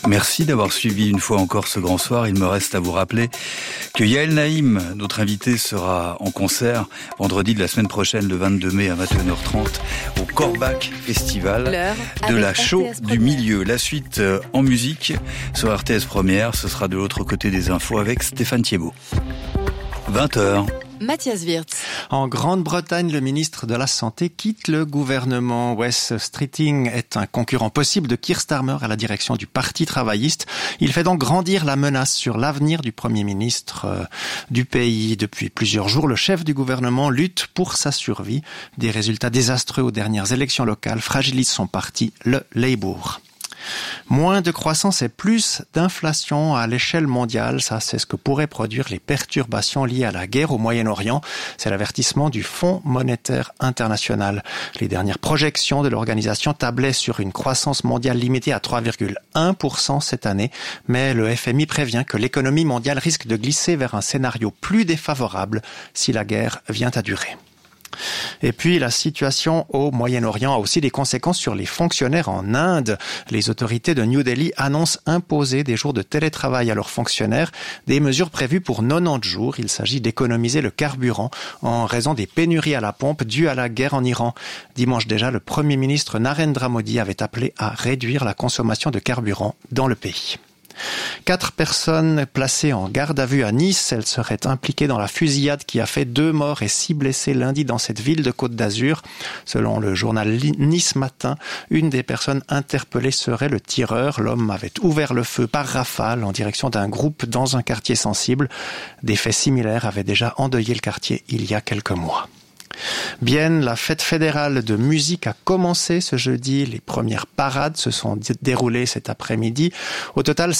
Merci d'avoir suivi une fois encore ce grand soir. Il me reste à vous rappeler que Yael Naïm, notre invité, sera en concert vendredi de la semaine prochaine, le 22 mai à 21h30 au Corbach Festival de la Chaux du Milieu. La suite en musique sur RTS Première, ce sera de l'autre côté des infos avec Stéphane Thiebaud. 20h. Matthias Wirtz. En Grande-Bretagne, le ministre de la Santé quitte le gouvernement. Wes Streeting est un concurrent possible de Keir Starmer à la direction du Parti travailliste. Il fait donc grandir la menace sur l'avenir du Premier ministre du pays. Depuis plusieurs jours, le chef du gouvernement lutte pour sa survie. Des résultats désastreux aux dernières élections locales fragilisent son parti, le Labour. Moins de croissance et plus d'inflation à l'échelle mondiale, ça c'est ce que pourraient produire les perturbations liées à la guerre au Moyen-Orient. C'est l'avertissement du Fonds monétaire international. Les dernières projections de l'organisation tablaient sur une croissance mondiale limitée à 3,1% cette année, mais le FMI prévient que l'économie mondiale risque de glisser vers un scénario plus défavorable si la guerre vient à durer. Et puis, la situation au Moyen-Orient a aussi des conséquences sur les fonctionnaires en Inde. Les autorités de New Delhi annoncent imposer des jours de télétravail à leurs fonctionnaires, des mesures prévues pour 90 jours. Il s'agit d'économiser le carburant en raison des pénuries à la pompe dues à la guerre en Iran. Dimanche déjà, le Premier ministre Narendra Modi avait appelé à réduire la consommation de carburant dans le pays. 4 personnes placées en garde à vue à Nice. Elles seraient impliquées dans la fusillade qui a fait 2 morts et 6 blessés lundi dans cette ville de Côte d'Azur. Selon le journal Nice Matin, une des personnes interpellées serait le tireur. L'homme avait ouvert le feu par rafale en direction d'un groupe dans un quartier sensible. Des faits similaires avaient déjà endeuillé le quartier il y a quelques mois. Bienne, la fête fédérale de musique a commencé ce jeudi. Les premières parades se sont déroulées cet après-midi. Au total,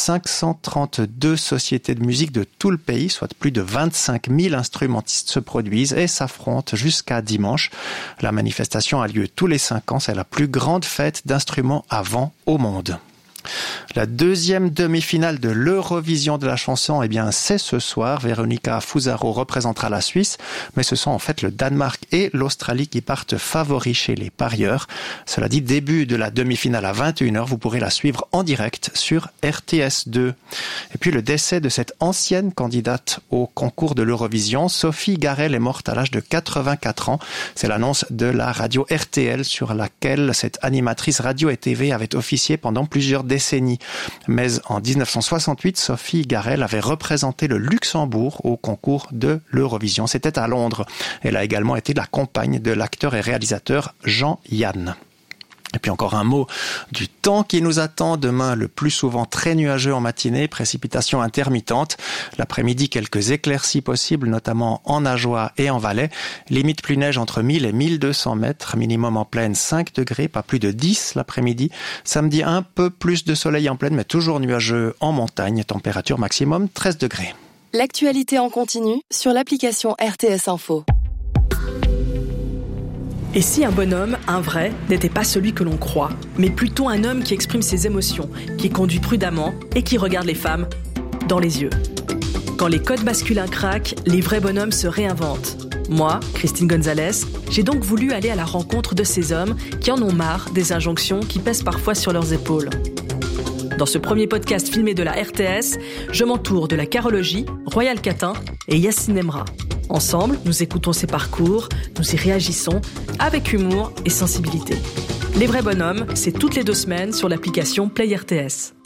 532 sociétés de musique de tout le pays, soit plus de 25 000 instrumentistes se produisent et s'affrontent jusqu'à dimanche. La manifestation a lieu tous les 5 ans. C'est la plus grande fête d'instruments à vent au monde. La deuxième demi-finale de l'Eurovision de la chanson, c'est ce soir. Véronica Fusaro représentera la Suisse, mais ce sont en fait le Danemark et l'Australie qui partent favoris chez les parieurs. Cela dit, début de la demi-finale à 21h, vous pourrez la suivre en direct sur RTS2. Et puis le décès de cette ancienne candidate au concours de l'Eurovision, Sophie Garel, est morte à l'âge de 84 ans. C'est l'annonce de la radio RTL sur laquelle cette animatrice radio et TV avait officié pendant plusieurs décennies. Mais en 1968, Sophie Garel avait représenté le Luxembourg au concours de l'Eurovision. C'était à Londres. Elle a également été la compagne de l'acteur et réalisateur Jean Yann. Et puis encore un mot du temps qui nous attend demain, le plus souvent très nuageux en matinée, précipitations intermittentes. L'après-midi, quelques éclaircies possibles, notamment en Ajoie et en Valais. Limite plus neige entre 1000 et 1200 mètres, minimum en plaine 5 degrés, pas plus de 10 l'après-midi. Samedi, un peu plus de soleil en plaine, mais toujours nuageux en montagne, température maximum 13 degrés. L'actualité en continu sur l'application RTS Info. Et si un bonhomme, un vrai, n'était pas celui que l'on croit, mais plutôt un homme qui exprime ses émotions, qui conduit prudemment et qui regarde les femmes dans les yeux. Quand les codes masculins craquent, les vrais bonhommes se réinventent. Moi, Christine Gonzalez, j'ai donc voulu aller à la rencontre de ces hommes qui en ont marre des injonctions qui pèsent parfois sur leurs épaules. Dans ce premier podcast filmé de la RTS, je m'entoure de la carologie, Royal Catin et Yacine Emra. Ensemble, nous écoutons ces parcours, nous y réagissons avec humour et sensibilité. Les vrais bonhommes, c'est toutes les 2 semaines sur l'application Play RTS.